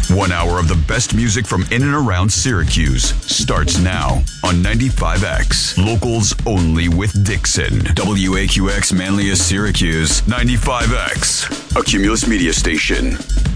1 hour of the best music from in and around Syracuse starts now on 95X. Locals only with Dixon. WAQX Manlius Syracuse. 95X. A Cumulus Media Station.